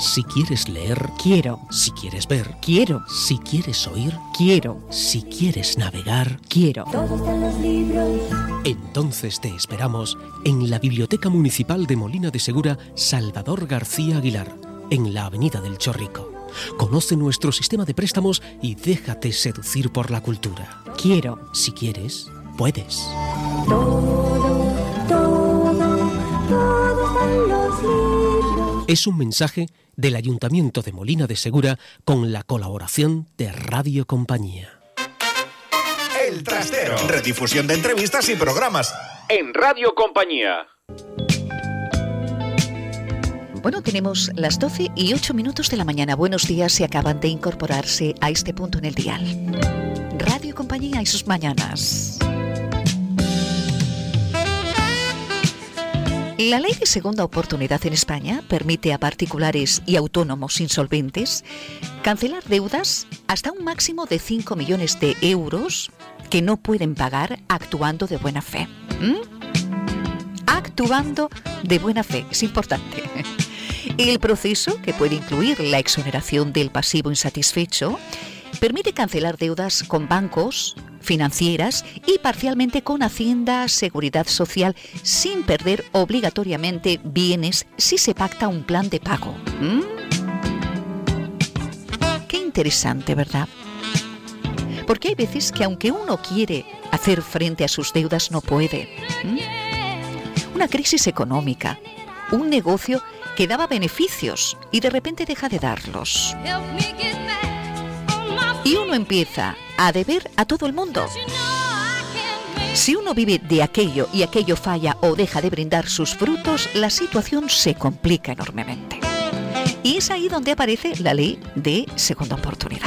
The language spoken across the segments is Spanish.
Si quieres leer, quiero. Si quieres ver, quiero. Si quieres oír, quiero. Si quieres navegar, quiero. Todos están los libros. Entonces te esperamos en la Biblioteca Municipal de Molina de Segura Salvador García Aguilar, en la Avenida del Chorrico. Conoce nuestro sistema de préstamos y déjate seducir por la cultura. Quiero. Si quieres, puedes. Todos están los libros. Es un mensaje del Ayuntamiento de Molina de Segura con la colaboración de Radio Compañía. El Trastero. Redifusión de entrevistas y programas en Radio Compañía. Bueno, tenemos las 12:08 de la mañana. Buenos días, si acaban de incorporarse a este punto en el dial. Radio Compañía y sus mañanas. La ley de segunda oportunidad en España permite a particulares y autónomos insolventes cancelar deudas hasta un máximo de 5 millones de euros que no pueden pagar actuando de buena fe. Actuando de buena fe, es importante. El proceso, que puede incluir la exoneración del pasivo insatisfecho, permite cancelar deudas con bancos, financieras y parcialmente con Hacienda, Seguridad Social, sin perder obligatoriamente bienes si se pacta un plan de pago. Qué interesante, ¿verdad? Porque hay veces que aunque uno quiere hacer frente a sus deudas, no puede. Una crisis económica, un negocio que daba beneficios y de repente deja de darlos. Y uno empieza a deber a todo el mundo. Si uno vive de aquello y aquello falla o deja de brindar sus frutos, la situación se complica enormemente. Y es ahí donde aparece la ley de segunda oportunidad.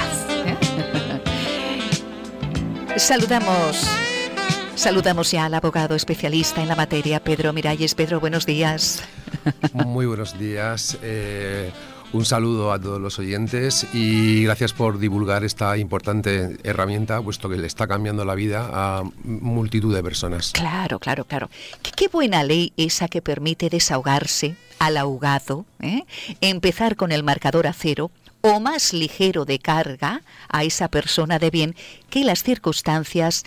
Saludamos ya al abogado especialista en la materia, Pedro Miralles. Pedro, buenos días. Muy buenos días. Un saludo a todos los oyentes y gracias por divulgar esta importante herramienta, puesto que le está cambiando la vida a multitud de personas. Claro. Qué buena ley esa que permite desahogarse al ahogado, empezar con el marcador a cero o más ligero de carga a esa persona de bien que las circunstancias,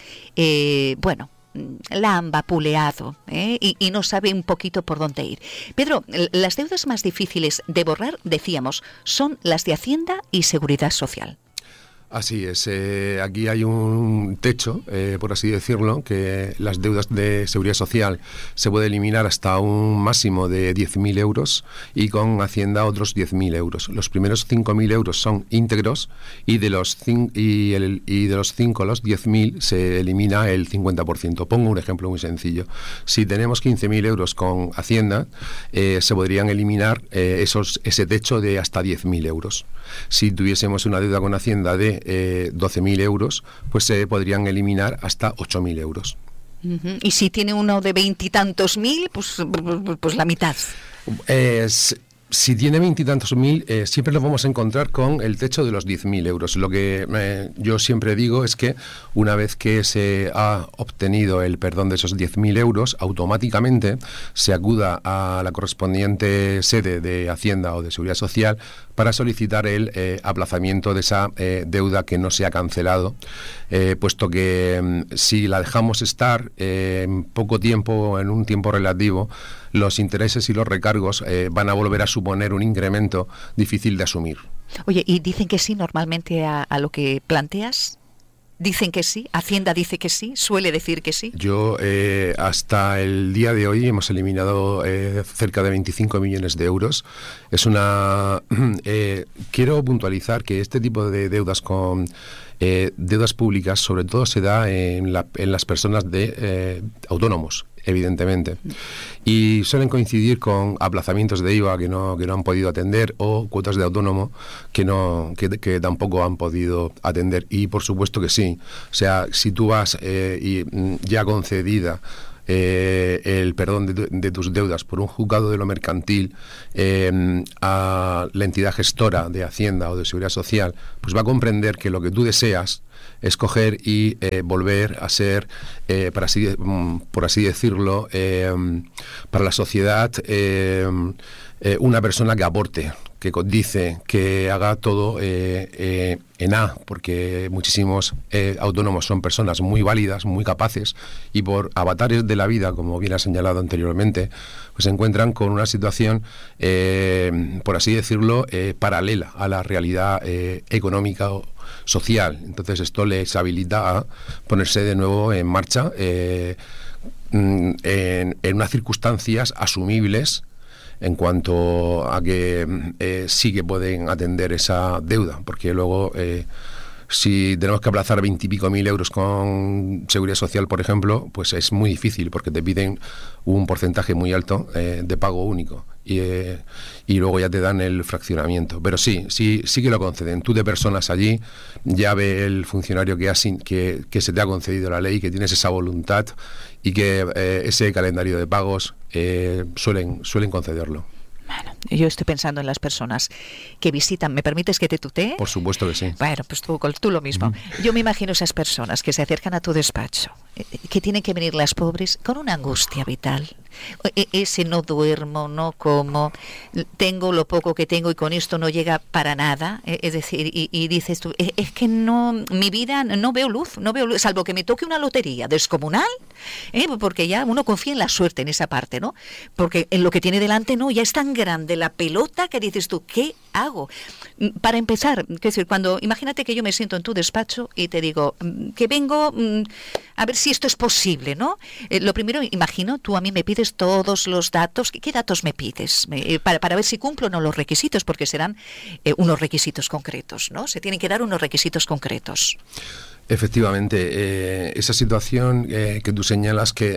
la han vapuleado y no sabe un poquito por dónde ir. Pedro, las deudas más difíciles de borrar, decíamos, son las de Hacienda y Seguridad Social. Así es, aquí hay un techo, por así decirlo, que las deudas de seguridad social se puede eliminar hasta un máximo de 10.000 euros y con Hacienda otros 10.000 euros. Los primeros 5.000 euros son íntegros y de los 5, los 10.000 se elimina el 50%. Pongo un ejemplo muy sencillo. Si tenemos 15.000 euros con Hacienda, se podrían eliminar ese techo de hasta 10.000 euros. Si tuviésemos una deuda con Hacienda de 12.000 euros, pues se podrían eliminar hasta 8.000 euros. Y si tiene uno de 20 y tantos mil, pues la mitad. Si tiene 20 y tantos mil, siempre nos vamos a encontrar con el techo de los 10.000 euros. Lo que yo siempre digo es que una vez que se ha obtenido el perdón de esos 10.000 euros, automáticamente se acuda a la correspondiente sede de Hacienda o de Seguridad Social para solicitar el aplazamiento de esa deuda que no se ha cancelado, puesto que si la dejamos estar en poco tiempo, en un tiempo relativo, los intereses y los recargos van a volver a suponer un incremento difícil de asumir. Oye, ¿y dicen que sí normalmente a lo que planteas? ¿Dicen que sí? ¿Hacienda dice que sí? ¿Suele decir que sí? Yo, hasta el día de hoy, hemos eliminado cerca de 25 millones de euros. Es una... quiero puntualizar que este tipo de deudas con... deudas públicas, sobre todo se da en las personas de autónomos, evidentemente, y suelen coincidir con aplazamientos de IVA que no han podido atender o cuotas de autónomo que tampoco han podido atender. Y por supuesto que sí, o sea, si tú vas y ya concedida el perdón de tus deudas por un juzgado de lo mercantil a la entidad gestora de Hacienda o de Seguridad Social, pues va a comprender que lo que tú deseas es coger y volver a ser, por así decirlo, para la sociedad, una persona que aporte, que dice, que haga todo en A, porque muchísimos autónomos son personas muy válidas, muy capaces, y por avatares de la vida, como bien ha señalado anteriormente, pues se encuentran con una situación, por así decirlo, paralela a la realidad económica o social. Entonces esto les habilita a ponerse de nuevo en marcha en unas circunstancias asumibles, en cuanto a que sí que pueden atender esa deuda, porque luego si tenemos que aplazar 20 y pico mil euros con Seguridad Social, por ejemplo, pues es muy difícil, porque te piden un porcentaje muy alto de pago único, y luego ya te dan el fraccionamiento. Pero sí que lo conceden. Tú te personas allí, ya ve el funcionario que se te ha concedido la ley, que tienes esa voluntad, y que ese calendario de pagos suelen concederlo. Bueno, yo estoy pensando en las personas que visitan. ¿Me permites que te tutee? Por supuesto que sí. Bueno, pues tú lo mismo. Yo me imagino esas personas que se acercan a tu despacho, que tienen que venir las pobres con una angustia vital. Ese no duermo, no como, tengo lo poco que tengo y con esto no llega para nada. Es decir, y dices tú, es que no, mi vida no veo luz, salvo que me toque una lotería descomunal, porque ya uno confía en la suerte en esa parte, ¿no? Porque en lo que tiene delante no, ya es tan grande la pelota que dices tú, ¿qué hago? Para empezar, es decir, imagínate que yo me siento en tu despacho y te digo que vengo a ver si esto es posible, ¿no? Lo primero, imagino, tú a mí me pides todos los datos. ¿Qué datos me pides? Para ver si cumplo o no los requisitos, porque serán unos requisitos concretos, ¿no? Se tienen que dar unos requisitos concretos. Efectivamente, esa situación que tú señalas, que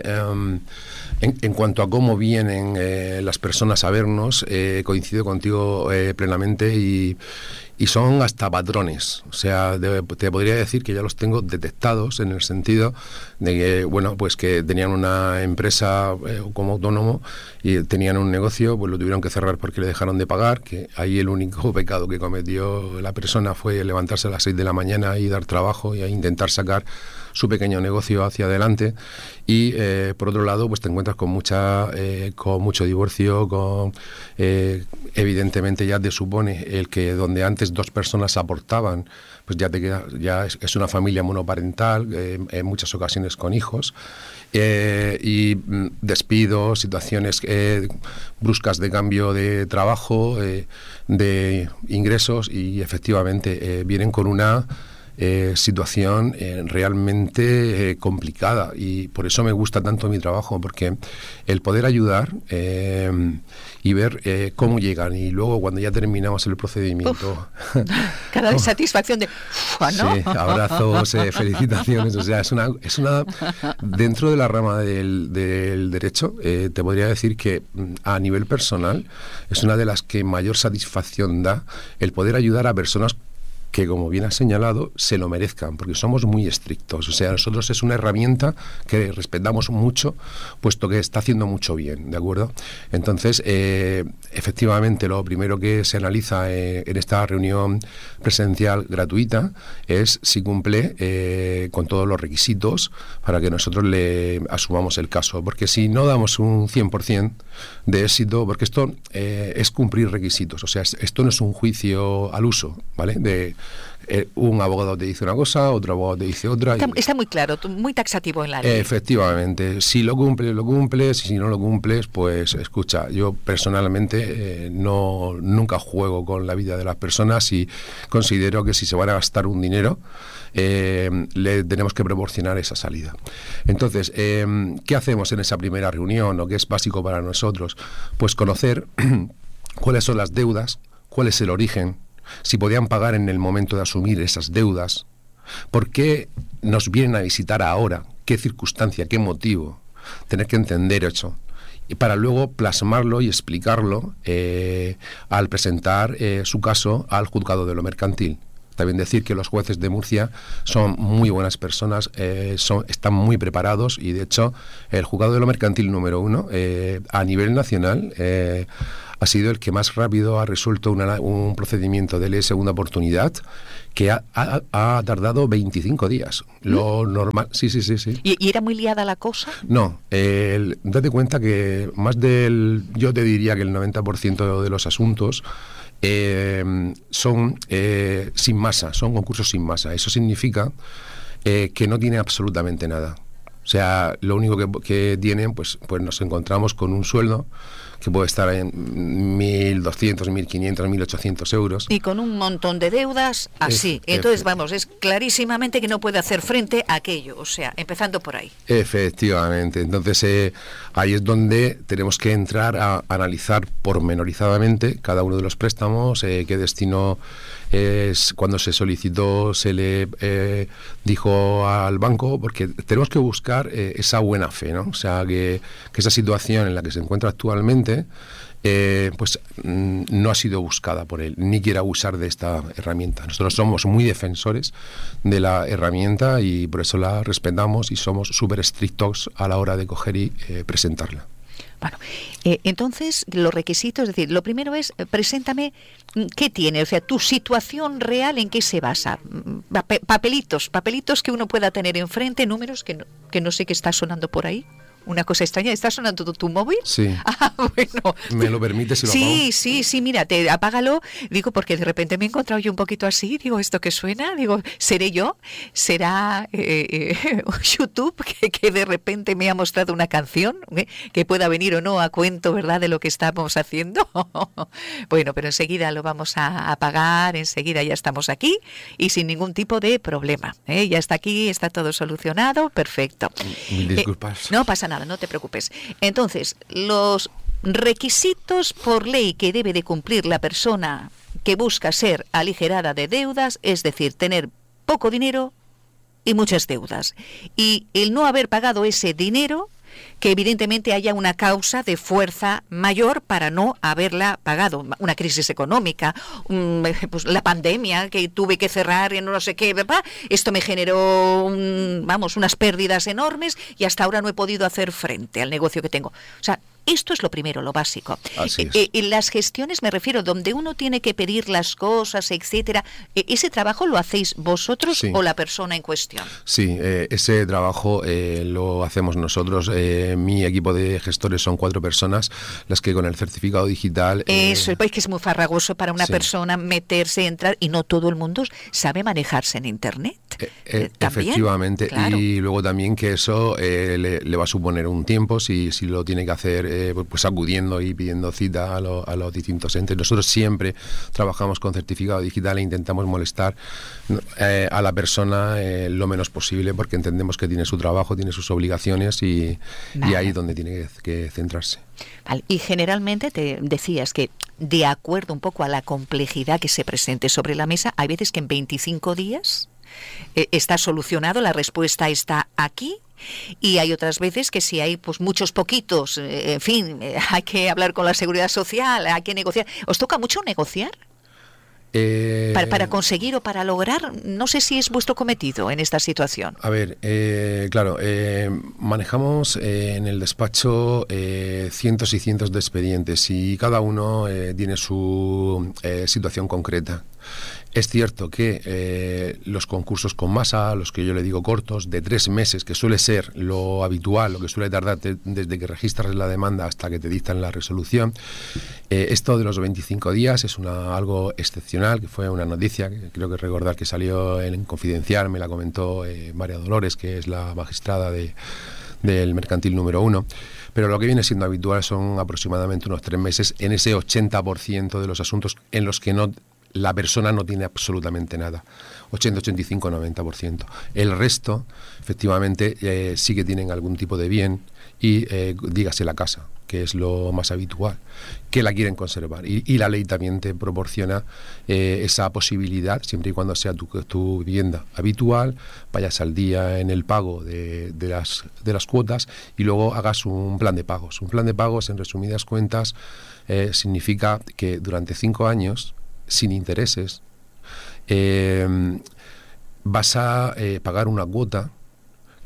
en cuanto a cómo vienen las personas a vernos, coincido contigo plenamente, y son hasta patrones. O sea, te podría decir que ya los tengo detectados, en el sentido de que, bueno, pues que tenían una empresa como autónomo y tenían un negocio, pues lo tuvieron que cerrar porque le dejaron de pagar, que ahí el único pecado que cometió la persona fue levantarse a las 6 de la mañana y dar trabajo y a intentar sacar su pequeño negocio hacia adelante. Y por otro lado, pues te encuentras con mucho divorcio, evidentemente ya te supone el que donde antes 2 personas aportaban, pues ya es una familia monoparental, en muchas ocasiones con hijos, y despidos, situaciones bruscas de cambio de trabajo, de ingresos, y efectivamente vienen con una situación realmente complicada, y por eso me gusta tanto mi trabajo, porque el poder ayudar y ver cómo llegan, y luego cuando ya terminamos el procedimiento, cara de satisfacción de ¿no? Sí, abrazos, felicitaciones. O sea, es una dentro de la rama del derecho, te podría decir que a nivel personal es una de las que mayor satisfacción da el poder ayudar a personas que, como bien has señalado, se lo merezcan, porque somos muy estrictos. O sea, nosotros es una herramienta que respetamos mucho, puesto que está haciendo mucho bien, ¿de acuerdo? Entonces, efectivamente, lo primero que se analiza en esta reunión presencial gratuita es si cumple con todos los requisitos para que nosotros le asumamos el caso, porque si no damos un 100% de éxito, porque esto es cumplir requisitos, o sea, esto no es un juicio al uso, ¿vale? Un abogado te dice una cosa, otro abogado te dice otra. Está muy claro, muy taxativo en la ley. Efectivamente, si lo cumples, y si no lo cumples, pues escucha, yo personalmente nunca juego con la vida de las personas, y considero que si se van a gastar un dinero, le tenemos que proporcionar esa salida. Entonces, ¿qué hacemos en esa primera reunión, o qué es básico para nosotros? Pues conocer cuáles son las deudas, cuál es el origen, si podían pagar en el momento de asumir esas deudas, por qué nos vienen a visitar ahora, qué circunstancia, qué motivo, tener que entender eso, y para luego plasmarlo y explicarlo al presentar su caso al juzgado de lo mercantil. También decir que los jueces de Murcia son muy buenas personas, están muy preparados, y de hecho el juzgado de lo mercantil número 1 a nivel nacional ha sido el que más rápido ha resuelto un procedimiento de ley de segunda oportunidad que ha tardado 25 días. Lo normal, sí. ¿Y era muy liada la cosa? No, date cuenta que yo te diría que el 90% de los asuntos son sin masa, son concursos sin masa. Eso significa que no tiene absolutamente nada. O sea, lo único que tienen, pues nos encontramos con un sueldo que puede estar en 1.200, 1.500, 1.800 euros. Y con un montón de deudas, así. Entonces, vamos, es clarísimamente que no puede hacer frente a aquello, o sea, empezando por ahí. Efectivamente. Entonces, ahí es donde tenemos que entrar a analizar pormenorizadamente cada uno de los préstamos, qué destino es, cuando se solicitó, se le dijo al banco, porque tenemos que buscar esa buena fe, ¿no? O sea, que esa situación en la que se encuentra actualmente pues no ha sido buscada por él, ni quiere abusar de esta herramienta. Nosotros somos muy defensores de la herramienta y por eso la respetamos y somos súper estrictos a la hora de coger y presentarla. Bueno, entonces los requisitos, es decir, lo primero es, preséntame qué tiene, o sea, tu situación real, en qué se basa. Papelitos que uno pueda tener enfrente, números que no sé qué está sonando por ahí. Una cosa extraña, ¿está sonando tu móvil? Sí. Ah, bueno. ¿Me lo permites si lo apago? Sí, mira, apágalo. Digo, porque de repente me he encontrado yo un poquito así. Digo, ¿esto qué suena? Digo, ¿seré yo? ¿Será YouTube que de repente me ha mostrado una canción? Que pueda venir o no a cuento, ¿verdad?, de lo que estamos haciendo. Bueno, pero enseguida lo vamos a apagar, enseguida ya estamos aquí y sin ningún tipo de problema. Ya está aquí, está todo solucionado, perfecto. Mil disculpas. No pasa nada. No te preocupes. Entonces, los requisitos por ley que debe de cumplir la persona que busca ser aligerada de deudas, es decir, tener poco dinero y muchas deudas. Y el no haber pagado ese dinero, que evidentemente haya una causa de fuerza mayor para no haberla pagado. Una crisis económica, pues la pandemia, que tuve que cerrar en no sé qué, ¿verdad? Esto me generó unas pérdidas enormes y hasta ahora no he podido hacer frente al negocio que tengo. O sea, esto es lo primero, lo básico. Así es. En las gestiones me refiero, donde uno tiene que pedir las cosas, etcétera. ¿Ese trabajo lo hacéis vosotros o la persona en cuestión? Sí, ese trabajo lo hacemos nosotros. Mi equipo de gestores son 4 personas, las que con el certificado digital... Eso, es que es muy farragoso para una persona meterse, entrar, y no todo el mundo sabe manejarse en Internet. Efectivamente, claro. Y luego también que eso le va a suponer un tiempo si lo tiene que hacer pues acudiendo y pidiendo cita a los distintos entes. Nosotros siempre trabajamos con certificado digital e intentamos molestar a la persona lo menos posible, porque entendemos que tiene su trabajo, tiene sus obligaciones y ahí es donde tiene que centrarse. Vale. Y generalmente te decías que, de acuerdo un poco a la complejidad que se presente sobre la mesa, hay veces que en 25 días está solucionado, la respuesta está aquí. Y hay otras veces que si hay pues muchos poquitos, en fin, hay que hablar con la Seguridad Social, hay que negociar. ¿Os toca mucho negociar? Para conseguir o para lograr, no sé si es vuestro cometido en esta situación. A ver, claro, manejamos en el despacho cientos y cientos de expedientes y cada uno tiene su situación concreta. Es cierto que los concursos con masa, los que yo le digo cortos, de 3 meses, que suele ser lo habitual, lo que suele tardar desde que registras la demanda hasta que te dictan la resolución, esto de los 25 días es algo excepcional, que fue una noticia, que creo que recordar que salió en Confidencial, me la comentó María Dolores, que es la magistrada del mercantil número 1. Pero lo que viene siendo habitual son aproximadamente unos 3 meses en ese 80% de los asuntos en los que la persona no tiene absolutamente nada. 80, 85, 90%. El resto, efectivamente, sí que tienen algún tipo de bien y dígase la casa, que es lo más habitual, que la quieren conservar. Y la ley también te proporciona esa posibilidad, siempre y cuando sea tu vivienda habitual, vayas al día en el pago de las cuotas y luego hagas un plan de pagos. Un plan de pagos, en resumidas cuentas, significa que durante 5 años, sin intereses, vas a pagar una cuota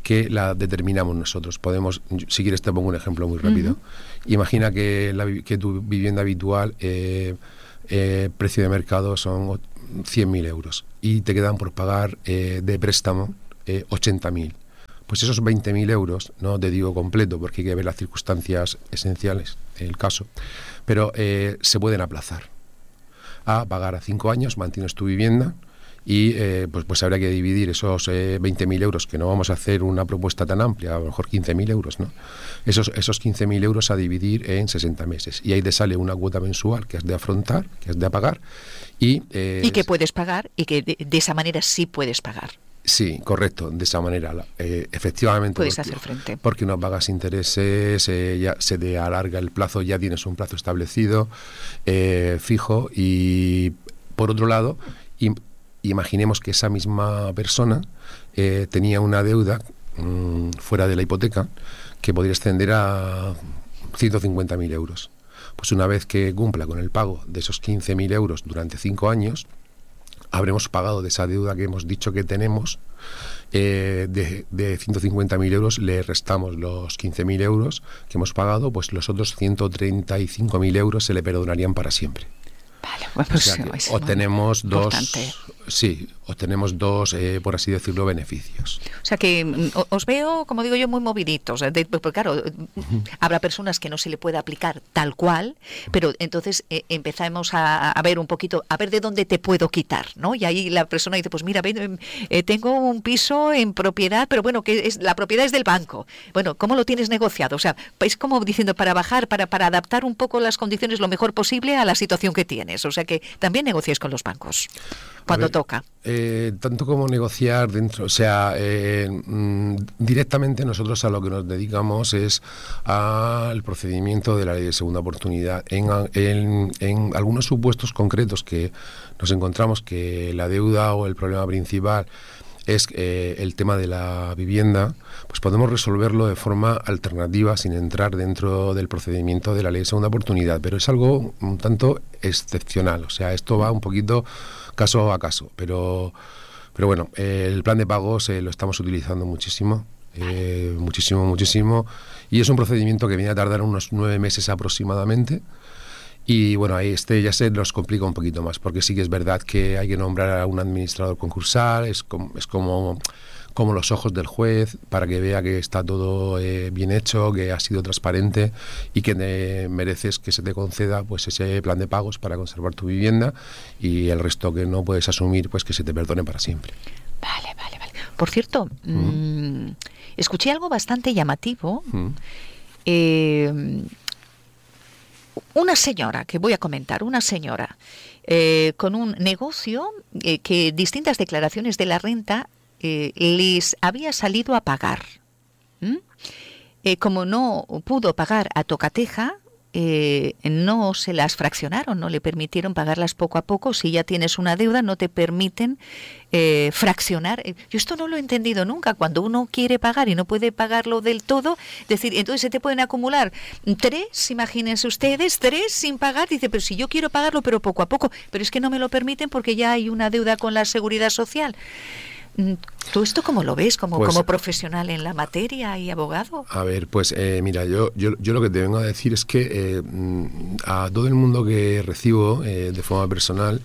que la determinamos nosotros. Podemos, si quieres te pongo un ejemplo muy rápido. Imagina que tu vivienda habitual, precio de mercado son 100.000 euros y te quedan por pagar de préstamo 80.000. Pues esos 20.000 euros, no te digo completo porque hay que ver las circunstancias esenciales del caso, pero se pueden aplazar a pagar a 5 años, mantienes tu vivienda y pues habría que dividir esos 20.000 euros, que no vamos a hacer una propuesta tan amplia, a lo mejor 15.000 euros, ¿no? Esos 15.000 euros a dividir en 60 meses y ahí te sale una cuota mensual que has de afrontar, que has de pagar y que puedes pagar y que de esa manera sí puedes pagar. Sí, correcto, de esa manera, efectivamente. Puedes hacer frente. Porque no pagas intereses, ya se te alarga el plazo, ya tienes un plazo establecido, fijo, y por otro lado, imaginemos que esa misma persona tenía una deuda fuera de la hipoteca que podría ascender a 150.000 euros. Pues una vez que cumpla con el pago de esos 15.000 euros durante 5 años, habremos pagado de esa deuda que hemos dicho que tenemos, de 150.000 euros le restamos los 15.000 euros que hemos pagado, pues los otros 135.000 euros se le perdonarían para siempre. Vale, bueno, pues o sea obtenemos dos, por así decirlo, beneficios. O sea que os veo, como digo yo, muy moviditos. Porque claro, habrá personas que no se le puede aplicar tal cual, pero entonces empezamos a ver un poquito, a ver de dónde te puedo quitar, ¿no? Y ahí la persona dice, pues mira, tengo un piso en propiedad, pero bueno, la propiedad es del banco. Bueno, ¿cómo lo tienes negociado? O sea, es como diciendo, para bajar, para adaptar un poco las condiciones lo mejor posible a la situación que tienes. O sea que también negociáis con los bancos cuando toca. Tanto como negociar dentro, o sea, directamente nosotros a lo que nos dedicamos es al procedimiento de la ley de segunda oportunidad. En algunos supuestos concretos que nos encontramos que la deuda o el problema principal es el tema de la vivienda, pues podemos resolverlo de forma alternativa sin entrar dentro del procedimiento de la ley de segunda oportunidad, pero es algo un tanto excepcional, o sea, esto va un poquito caso a caso, pero bueno, el plan de pagos lo estamos utilizando muchísimo, muchísimo, y es un procedimiento que viene a tardar unos 9 meses aproximadamente. Y bueno, ahí ya se nos complica un poquito más, porque sí que es verdad que hay que nombrar a un administrador concursal, es como los ojos del juez, para que vea que está todo bien hecho, que ha sido transparente y que mereces que se te conceda pues ese plan de pagos para conservar tu vivienda, y el resto que no puedes asumir, pues que se te perdone para siempre. Vale. Por cierto, escuché algo bastante llamativo. Una señora, que voy a comentar, con un negocio que distintas declaraciones de la renta les había salido a pagar. Como no pudo pagar a tocateja, no se las fraccionaron, no le permitieron pagarlas poco a poco. Si ya tienes una deuda, no te permiten fraccionar. Yo esto no lo he entendido nunca. Cuando uno quiere pagar y no puede pagarlo del todo, decir, entonces se te pueden acumular 3, imagínense ustedes, 3 sin pagar. Dice, pero si yo quiero pagarlo, pero poco a poco, pero es que no me lo permiten porque ya hay una deuda con la Seguridad Social. ¿Tú esto cómo lo ves como profesional en la materia y abogado? A ver, pues mira, yo lo que te vengo a decir es que a todo el mundo que recibo de forma personal,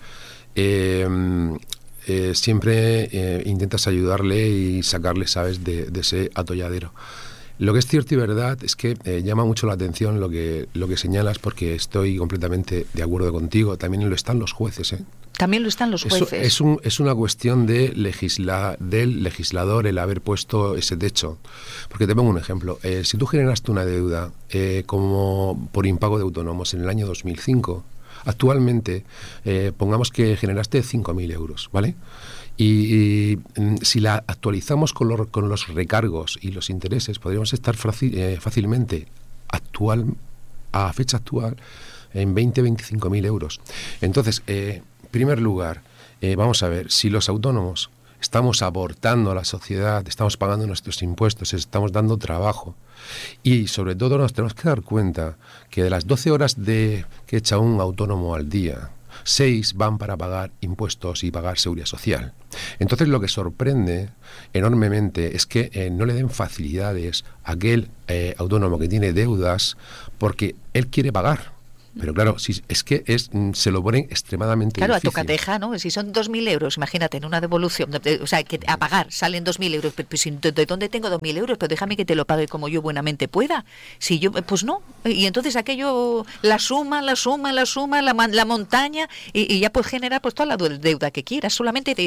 siempre intentas ayudarle y sacarle, ¿sabes?, de ese atolladero. Lo que es cierto y verdad es que llama mucho la atención lo que señalas, porque estoy completamente de acuerdo contigo. También lo están los jueces, ¿eh? También lo están los jueces. Es una cuestión del legislador el haber puesto ese techo. Porque te pongo un ejemplo. Si tú generaste una deuda como por impago de autónomos en el año 2005, actualmente pongamos que generaste 5.000 euros, ¿vale? Y si la actualizamos con los recargos y los intereses, podríamos estar fácilmente a fecha actual en 20-25.000 euros. Entonces, en primer lugar, vamos a ver, si los autónomos estamos aportando a la sociedad, estamos pagando nuestros impuestos, estamos dando trabajo, y sobre todo nos tenemos que dar cuenta que de las 12 horas que echa un autónomo al día, 6 van para pagar impuestos y pagar seguridad social. Entonces lo que sorprende enormemente es que no le den facilidades a aquel autónomo que tiene deudas porque él quiere pagar. Pero claro, si es que se lo ponen extremadamente claro, difícil. a tocateja, ¿no? Si son 2.000 euros, imagínate, en una devolución, o sea, que a pagar salen 2.000 euros, pero ¿de dónde tengo 2.000 euros? Pero déjame que te lo pague como yo buenamente pueda. Si yo, pues no. Y entonces aquello, la suma, la montaña, y ya puedes generar pues toda la deuda que quieras, solamente